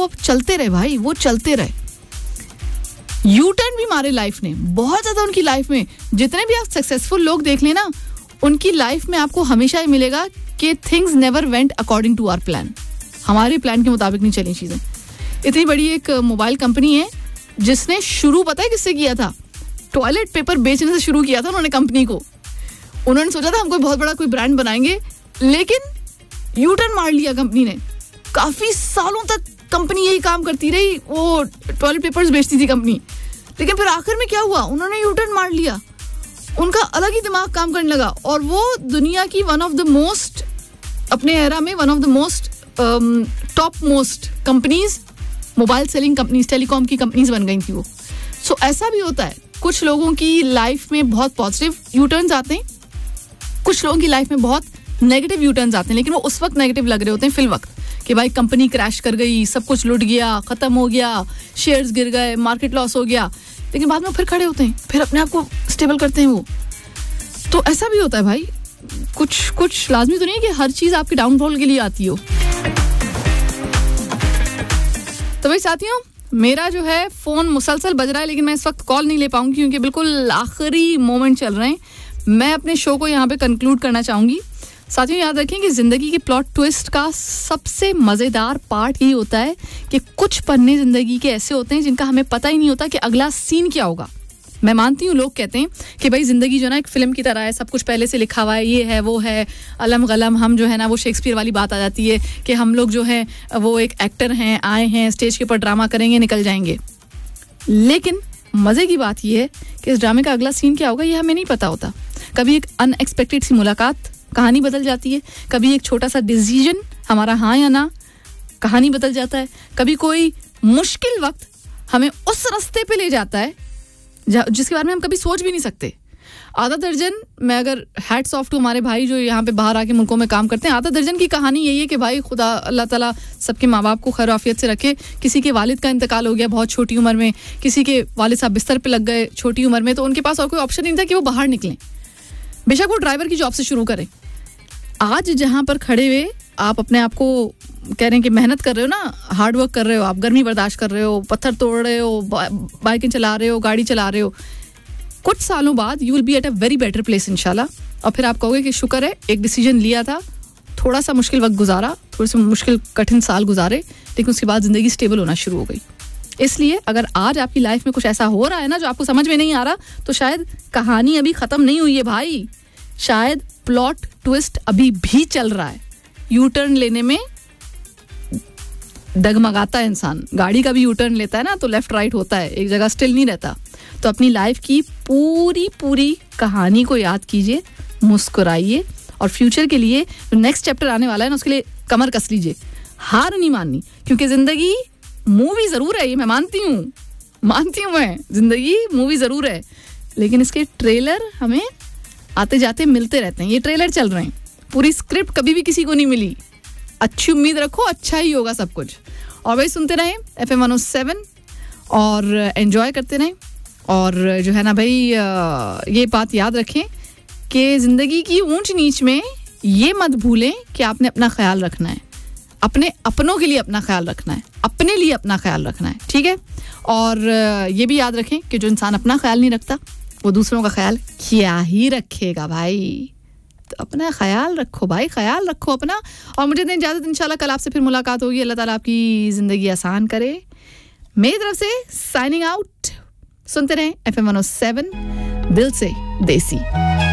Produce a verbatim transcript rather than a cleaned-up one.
वो चलते रहे भाई, वो चलते रहे. यू टर्न भी मारे लाइफ ने बहुत ज्यादा. उनकी लाइफ में जितने भी आप सक्सेसफुल लोग देख लेना, उनकी लाइफ में आपको हमेशा ये मिलेगा कि things never went according to our plan. हमारे प्लान के मुताबिक नहीं चली चीजें. इतनी बड़ी एक मोबाइल कंपनी है जिसने शुरू पता है किससे किया था? टॉयलेट पेपर बेचने से शुरू किया था उन्होंने कंपनी को. उन्होंने सोचा था हम कोई बहुत बड़ा कोई ब्रांड बनाएंगे, लेकिन यू टर्न मार लिया कंपनी ने. काफी सालों तक कंपनी यही काम करती रही, वो टॉयलेट पेपर्स बेचती थी कंपनी, लेकिन फिर आखिर में क्या हुआ, उन्होंने यू टर्न मार लिया. उनका अलग ही दिमाग काम करने लगा और वो दुनिया की वन ऑफ द मोस्ट, अपने एरा में one of the most top most companies, mobile selling companies, telecom की कंपनीज बन गई थी वो. सो so, ऐसा भी होता है. कुछ लोगों की लाइफ में बहुत पॉजिटिव यू टर्न्स आते हैं, कुछ लोगों की लाइफ में बहुत नेगेटिव यू टर्न्स आते हैं, लेकिन वो उस वक्त नेगेटिव लग रहे होते हैं फिल वक्त कि भाई कंपनी क्रैश कर गई, सब कुछ लुट गया, खत्म हो गया, शेयर्स गिर गए, मार्केट लॉस हो गया, लेकिन बाद में फिर खड़े होते हैं, फिर अपने आप को स्टेबल करते हैं वो. तो ऐसा भी होता है भाई. कुछ कुछ लाजमी तो नहीं है कि हर चीज आपके डाउनफॉल के लिए आती हो. तो भाई साथियों, मेरा जो है फोन मुसलसल बज रहा है, लेकिन मैं इस वक्त कॉल नहीं ले पाऊंगी क्योंकि बिल्कुल आखिरी मोमेंट चल रहे हैं. मैं अपने शो को यहाँ पे कंक्लूड करना चाहूंगी. साथियों याद रखें कि जिंदगी के प्लॉट ट्विस्ट का सबसे मजेदार पार्ट यही होता है कि कुछ पन्ने जिंदगी के ऐसे होते हैं जिनका हमें पता ही नहीं होता कि अगला सीन क्या होगा. मैं मानती हूँ लोग कहते हैं कि भाई जिंदगी जो ना एक फिल्म की तरह है, सब कुछ पहले से लिखा हुआ है, ये है वो है, अलम गलम. हम जो है ना वो शेक्सपियर वाली बात आ जाती है कि हम लोग जो है वो एक एक्टर हैं, आए हैं स्टेज के ऊपर ड्रामा करेंगे, निकल जाएंगे. लेकिन मजे की बात यह है कि इस ड्रामे का अगला सीन क्या होगा ये हमें नहीं पता होता. कभी एक अनएक्सपेक्टेड सी मुलाकात, कहानी बदल जाती है. कभी एक छोटा सा डिसीजन, हमारा हाँ या ना, कहानी बदल जाता है. कभी कोई मुश्किल वक्त हमें उस रास्ते पे ले जाता है जिसके बारे में हम कभी सोच भी नहीं सकते. आधा दर्जन, मैं अगर हैट्स ऑफ टू हमारे भाई जो यहाँ पे बाहर आके मुल्कों में काम करते हैं, आधा दर्जन की कहानी यही है कि भाई खुदा अल्लाह ताला सबके माँ बाप को खैर आफियत से रखे. किसी के वालिद का इंतकाल हो गया बहुत छोटी उम्र में, किसी के वालिद साहब बिस्तर पे लग गए छोटी उम्र में, तो उनके पास और कोई ऑप्शन नहीं था कि वो बाहर निकलें, बेशक वो ड्राइवर की जॉब से शुरू करें. आज जहाँ पर खड़े हुए आप अपने आप को कह रहे हैं कि मेहनत कर रहे हो ना, हार्ड वर्क कर रहे हो, आप गर्मी बर्दाश्त कर रहे हो, पत्थर तोड़ रहे हो, बाइकें चला रहे हो, गाड़ी चला रहे हो, कुछ सालों बाद you will be at a very better place इंशाल्लाह. और फिर आप कहोगे कि शुक्र है एक डिसीजन लिया था, थोड़ा सा मुश्किल वक्त गुजारा, थोड़े से मुश्किल कठिन साल गुजारे, लेकिन उसके बाद जिंदगी स्टेबल होना शुरू हो गई. इसलिए अगर आज आपकी लाइफ में कुछ ऐसा हो रहा है ना जो आपको समझ में नहीं आ रहा, तो शायद कहानी अभी खत्म नहीं हुई है भाई, शायद प्लॉट ट्विस्ट अभी भी चल रहा है. यू टर्न लेने में डगमगाता है इंसान. गाड़ी का भी यू टर्न लेता है ना तो लेफ्ट राइट होता है, एक जगह स्टिल नहीं रहता. तो अपनी लाइफ की पूरी पूरी कहानी को याद कीजिए, मुस्कुराइए और फ्यूचर के लिए जो नेक्स्ट चैप्टर आने वाला है ना उसके लिए कमर कस लीजिए. हार नहीं माननी, क्योंकि जिंदगी मूवी जरूर है, ये मैं मानती हूँ, मानती हूँ मैं, जिंदगी मूवी जरूर है, लेकिन इसके ट्रेलर हमें आते जाते मिलते रहते हैं. ये ट्रेलर चल रहे हैं, पूरी स्क्रिप्ट कभी भी किसी को नहीं मिली. अच्छी उम्मीद रखो, अच्छा ही होगा सब कुछ. और भाई सुनते रहें F M one O seven और एंजॉय करते रहें. और जो है ना भाई ये बात याद रखें कि ज़िंदगी की ऊंच नीच में ये मत भूलें कि आपने अपना ख्याल रखना है, अपने अपनों के लिए अपना ख्याल रखना है, अपने लिए अपना ख्याल रखना है, ठीक है. और ये भी याद रखें कि जो इंसान अपना ख्याल नहीं रखता वो दूसरों का ख्याल क्या ही रखेगा भाई. तो अपना ख्याल रखो भाई, ख्याल रखो अपना. और मुझे दें इजाज़त, इंशाल्लाह कल आपसे फिर मुलाकात होगी. अल्लाह ताला आपकी ज़िंदगी आसान करे. मेरी तरफ से साइनिंग आउट. सुनते रहें F M one O seven, दिल से देसी.